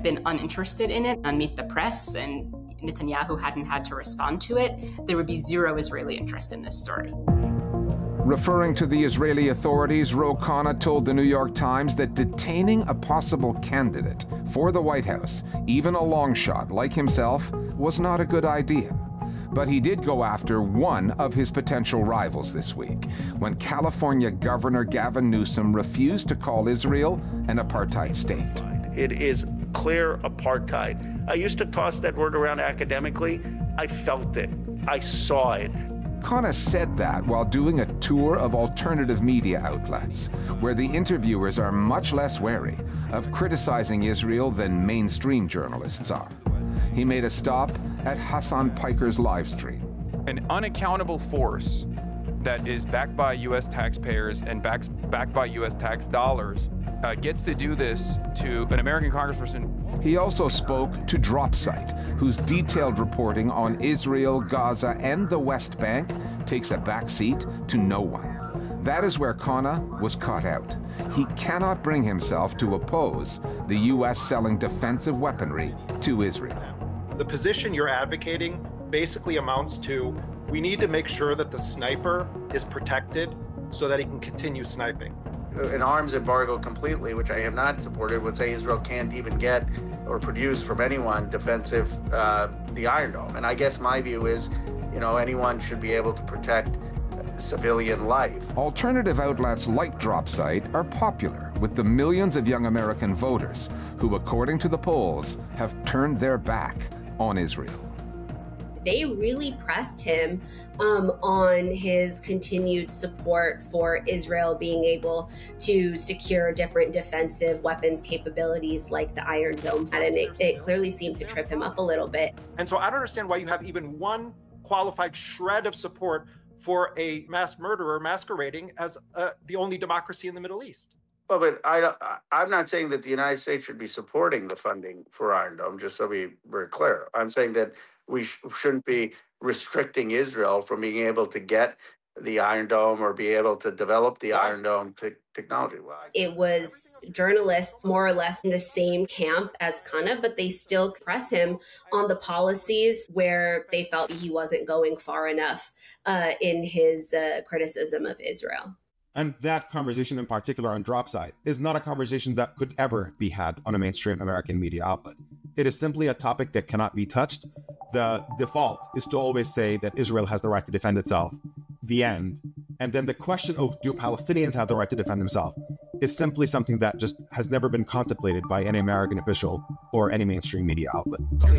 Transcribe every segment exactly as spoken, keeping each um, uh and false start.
had been uninterested in it and Meet the Press, and Netanyahu hadn't had to respond to it, there would be zero Israeli interest in this story. Referring to the Israeli authorities, Ro Khanna told the New York Times that detaining a possible candidate for the White House, even a long shot like himself, was not a good idea. But he did go after one of his potential rivals this week, when California Governor Gavin Newsom refused to call Israel an apartheid state. It is clear apartheid. I used to toss that word around academically. I felt it. I saw it. Khanna said that while doing a tour of alternative media outlets, where the interviewers are much less wary of criticizing Israel than mainstream journalists are. He made a stop at Hassan Piker's live stream. An unaccountable force that is backed by U S taxpayers and backed, backed by U S tax dollars uh, gets to do this to an American congressperson. He also spoke to DropSite, whose detailed reporting on Israel, Gaza, and the West Bank takes a backseat to no one. That is where Khanna was caught out. He cannot bring himself to oppose the U S selling defensive weaponry to Israel. The position you're advocating basically amounts to, we need to make sure that the sniper is protected so that he can continue sniping. An arms embargo completely, which I have not supported, would say Israel can't even get or produce from anyone defensive, uh, the Iron Dome. And I guess my view is, you know, anyone should be able to protect civilian life. Alternative outlets like DropSite are popular with the millions of young American voters who, according to the polls, have turned their back on Israel. They really pressed him um, on his continued support for Israel being able to secure different defensive weapons capabilities like the Iron Dome. And it, it clearly seemed to trip him up a little bit. And so I don't understand why you have even one qualified shred of support for a mass murderer masquerading as uh, the only democracy in the Middle East. Well, but I, I'm not saying that the United States should be supporting the funding for Iron Dome, just so we we're clear. I'm saying that we sh shouldn't be restricting Israel from being able to get the Iron Dome or be able to develop the Iron Dome te technology. Well, it was journalists more or less in the same camp as Khanna, but they still press him on the policies where they felt he wasn't going far enough uh, in his uh, criticism of Israel. And that conversation in particular on DropSite is not a conversation that could ever be had on a mainstream American media outlet. It is simply a topic that cannot be touched. The default is to always say that Israel has the right to defend itself. The end. And then the question of do Palestinians have the right to defend themselves is simply something that just has never been contemplated by any American official or any mainstream media outlet.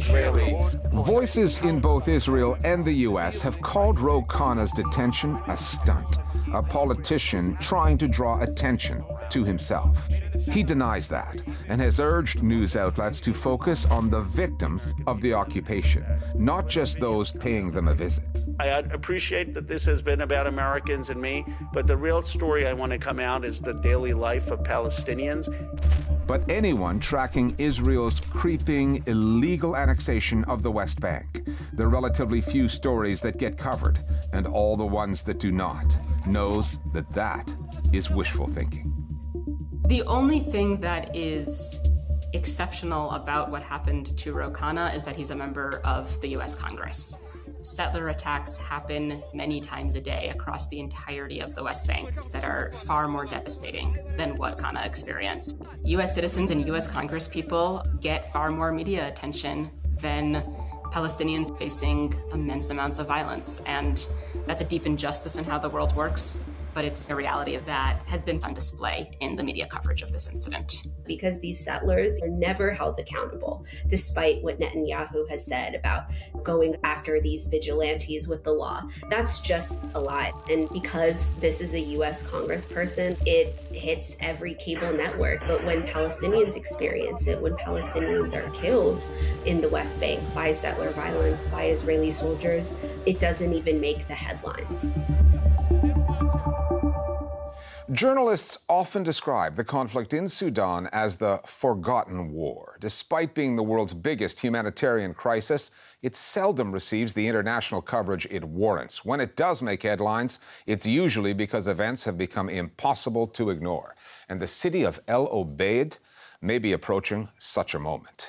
Voices in both Israel and the U S have called Ro Khanna's detention a stunt, a politician trying to draw attention to himself. He denies that and has urged news outlets to focus on the victims of the occupation, not just those paying them a visit. I appreciate that this has been about Americans and me, but the real story I want to come out is the daily life of Palestinians. But anyone tracking Israel's creeping, illegal annexation of the West Bank, the relatively few stories that get covered, and all the ones that do not, knows that that is wishful thinking. The only thing that is exceptional about what happened to Ro Khanna is that he's a member of the U S Congress. Settler attacks happen many times a day across the entirety of the West Bank that are far more devastating than what Khanna experienced. U S citizens and U S Congress people get far more media attention than Palestinians facing immense amounts of violence. And that's a deep injustice in how the world works. But it's the reality of that has been on display in the media coverage of this incident. Because these settlers are never held accountable, despite what Netanyahu has said about going after these vigilantes with the law. That's just a lie. And because this is a U S congressperson, it hits every cable network. But when Palestinians experience it, when Palestinians are killed in the West Bank by settler violence, by Israeli soldiers, it doesn't even make the headlines. Journalists often describe the conflict in Sudan as the forgotten war. Despite being the world's biggest humanitarian crisis, it seldom receives the international coverage it warrants. When it does make headlines, it's usually because events have become impossible to ignore. And the city of El Obeid may be approaching such a moment.